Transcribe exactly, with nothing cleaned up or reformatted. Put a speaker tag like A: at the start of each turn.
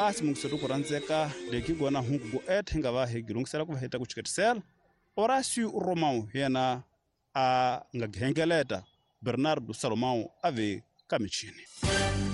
A: khasi mungisetu kurandzeka leki gona hungu gu et hinga va he gilungisela ku heta ku chiketisela Horacio Romão yena a nga ghengeleta Bernardo Salomão ave kamichini.